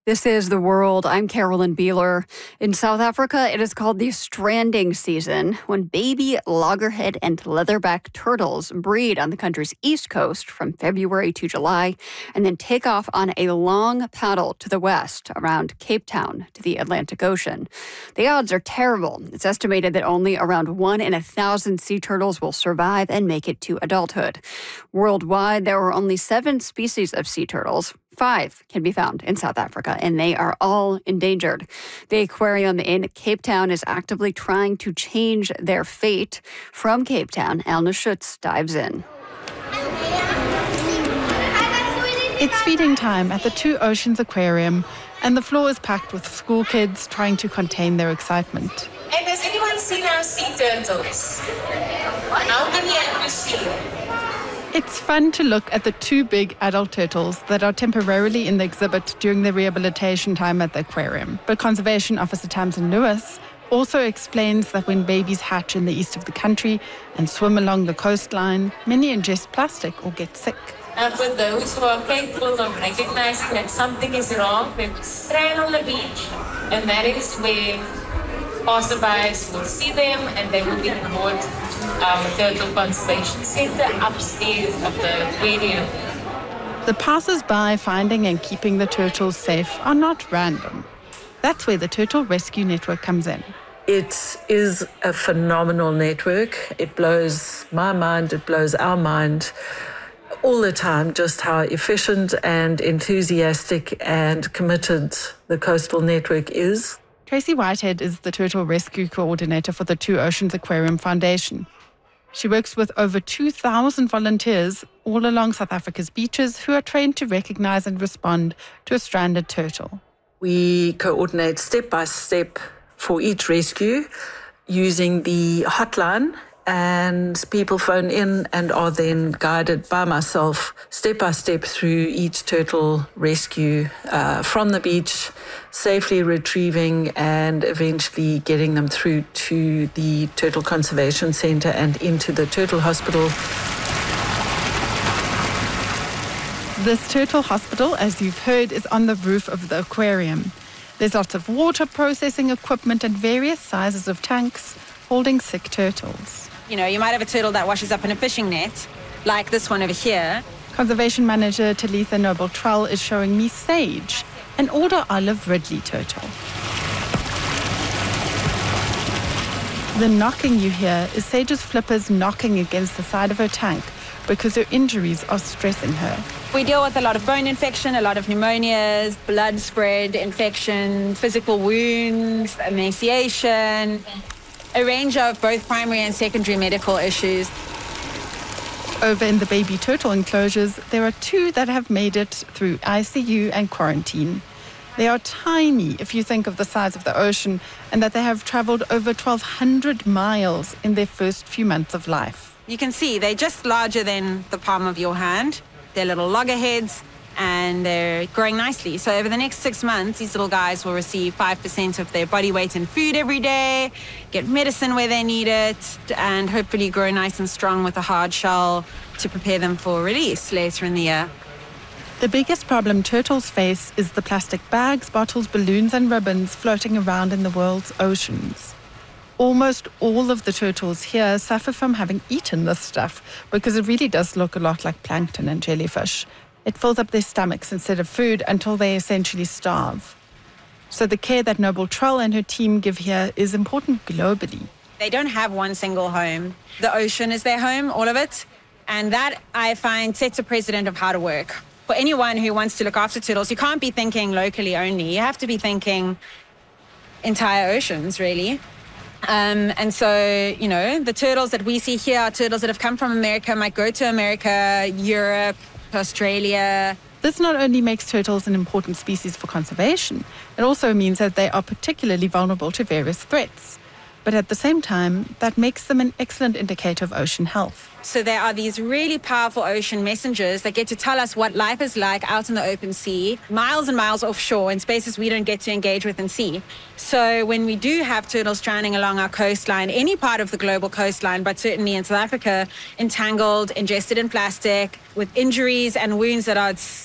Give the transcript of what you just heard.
This is The World. I'm Carolyn Beeler. In South Africa, it is called the stranding season, when baby loggerhead and leatherback turtles breed on the country's east coast from February to July and then take off on a long paddle to the west around Cape Town to the Atlantic Ocean. The odds are terrible. It's estimated that only around 1 in 1,000 sea turtles will survive and make it to adulthood. Worldwide, there are only 7 species of sea turtles. 5 can be found in South Africa, and they are all endangered. The aquarium in Cape Town is actively trying to change their fate. From Cape Town, Elna Schutz dives in. It's feeding time at the Two Oceans Aquarium, and the floor is packed with school kids trying to contain their excitement. And has anyone seen our sea turtles? How many have you seen? It's fun to look at the 2 big adult turtles that are temporarily in the exhibit during the rehabilitation time at the aquarium. But Conservation Officer Tamsin Lewis also explains that when babies hatch in the east of the country and swim along the coastline, many ingest plastic or get sick. And for those who are capable of recognizing that something is wrong, they strand on the beach, and that is where passerbys will see them and they will be brought to Turtle Conservation Center upstairs of the aquarium. The passers-by finding and keeping the turtles safe are not random. That's where the Turtle Rescue Network comes in. It is a phenomenal network. It blows my mind, it blows our mind all the time, just how efficient and enthusiastic and committed the Coastal Network is. Tracy Whitehead is the Turtle Rescue Coordinator for the Two Oceans Aquarium Foundation. She works with over 2,000 volunteers all along South Africa's beaches who are trained to recognize and respond to a stranded turtle. We coordinate step by step for each rescue using the hotline, and people phone in and are then guided by myself step by step through each turtle rescue from the beach, safely retrieving and eventually getting them through to the Turtle Conservation Center and into the Turtle Hospital. This turtle hospital, as you've heard, is on the roof of the aquarium. There's lots of water processing equipment and various sizes of tanks holding sick turtles. You know, you might have a turtle that washes up in a fishing net, like this one over here. Conservation Manager Talitha Noble-Trell is showing me Sage, an older olive ridley turtle. The knocking you hear is Sage's flippers knocking against the side of her tank because her injuries are stressing her. We deal with a lot of bone infection, a lot of pneumonias, blood spread, infection, physical wounds, emaciation, a range of both primary and secondary medical issues. Over in the baby turtle enclosures, there are 2 that have made it through ICU and quarantine. They are tiny if you think of the size of the ocean and that they have traveled over 1,200 miles in their first few months of life. You can see they're just larger than the palm of your hand. They're little loggerheads and they're growing nicely. So over the next 6 months, these little guys will receive 5% of their body weight in food every day, get medicine where they need it, and hopefully grow nice and strong with a hard shell to prepare them for release later in the year. The biggest problem turtles face is the plastic bags, bottles, balloons, and ribbons floating around in the world's oceans. Almost all of the turtles here suffer from having eaten this stuff because it really does look a lot like plankton and jellyfish. It fills up their stomachs instead of food until they essentially starve. So the care that Noble-Trell and her team give here is important globally. They don't have one single home. The ocean is their home, all of it. And that, I find, sets a precedent of how to work. For anyone who wants to look after turtles, you can't be thinking locally only. You have to be thinking entire oceans, really. And so, you know, the turtles that we see here are turtles that have come from America, might go to America, Europe, Australia. This not only makes turtles an important species for conservation, it also means that they are particularly vulnerable to various threats. But at the same time, that makes them an excellent indicator of ocean health. So there are these really powerful ocean messengers that get to tell us what life is like out in the open sea, miles and miles offshore in spaces we don't get to engage with and see. So when we do have turtles drowning along our coastline, any part of the global coastline, but certainly in South Africa, entangled, ingested in plastic, with injuries and wounds that are